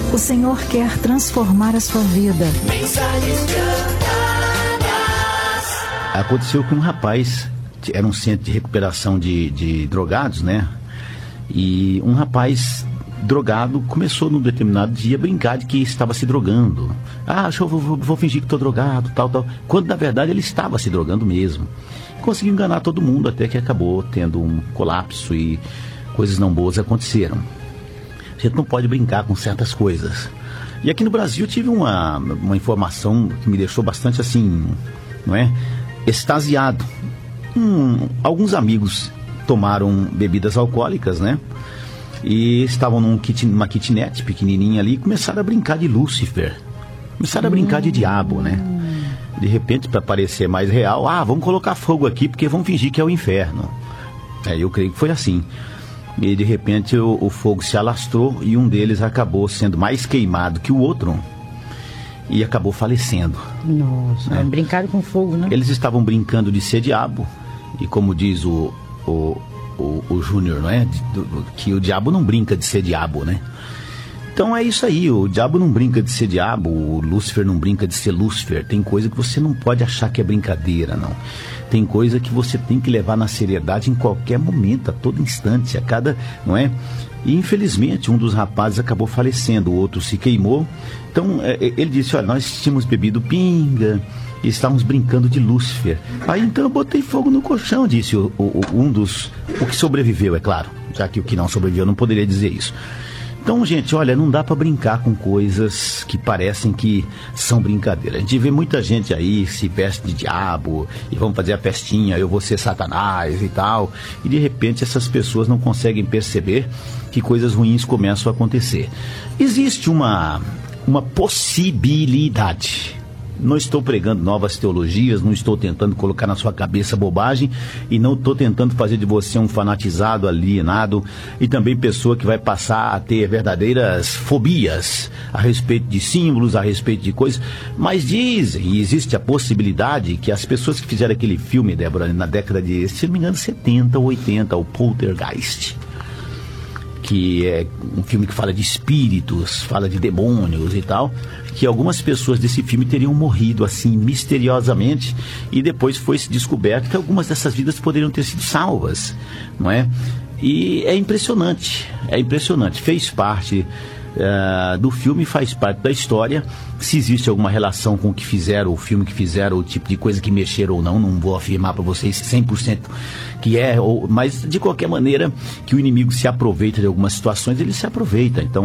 O Senhor quer transformar a sua vida. Mensagens cantadas. Aconteceu com um rapaz, era um centro de recuperação de drogados, né? E um rapaz drogado começou num determinado dia a brincar de que estava se drogando. Eu vou fingir que estou drogado, tal. Quando na verdade ele estava se drogando mesmo. Conseguiu enganar todo mundo até que acabou tendo um colapso e coisas não boas aconteceram. A gente não pode brincar com certas coisas. E aqui no Brasil eu tive uma informação que me deixou bastante assim, não é? Extasiado. Alguns amigos tomaram bebidas alcoólicas, né? E estavam numa kitnet pequenininha ali e começaram a brincar de Lúcifer. Começaram a brincar de diabo, né? De repente, para parecer mais real, vamos colocar fogo aqui porque vamos fingir que é o inferno. Eu creio que foi assim. E de repente o fogo se alastrou e um deles acabou sendo mais queimado que o outro e acabou falecendo. Nossa, né? Brincaram com fogo, né? Eles estavam brincando de ser diabo. E como diz o Júnior, não é? Que o diabo não brinca de ser diabo, né? Então é isso aí, o diabo não brinca de ser diabo, o Lúcifer não brinca de ser Lúcifer. Tem coisa que você não pode achar que é brincadeira, não. Tem coisa que você tem que levar na seriedade em qualquer momento, a todo instante, a cada, não é? E infelizmente um dos rapazes acabou falecendo, o outro se queimou. Então ele disse, olha, nós tínhamos bebido pinga e estávamos brincando de Lúcifer. Aí então eu botei fogo no colchão, disse o que sobreviveu, é claro, já que o que não sobreviveu não poderia dizer isso. Então, gente, olha, não dá para brincar com coisas que parecem que são brincadeira. A gente vê muita gente aí se veste de diabo e vamos fazer a festinha, eu vou ser Satanás e tal. E de repente essas pessoas não conseguem perceber que coisas ruins começam a acontecer. Existe uma possibilidade. Não estou pregando novas teologias, não estou tentando colocar na sua cabeça bobagem e não estou tentando fazer de você um fanatizado, alienado e também pessoa que vai passar a ter verdadeiras fobias a respeito de símbolos, a respeito de coisas. Mas dizem, e existe a possibilidade que as pessoas que fizeram aquele filme, Débora, na década de, se não me engano, 70 ou 80, o Poltergeist, que é um filme que fala de espíritos, fala de demônios e tal, que algumas pessoas desse filme teriam morrido assim misteriosamente e depois foi se descoberto que algumas dessas vidas poderiam ter sido salvas, não é? E é impressionante, fez parte do filme, faz parte da história. Se existe alguma relação com o que fizeram, o filme que fizeram, o tipo de coisa que mexeram ou não vou afirmar para vocês 100% que mas de qualquer maneira que o inimigo se aproveita de algumas situações, ele se aproveita. Então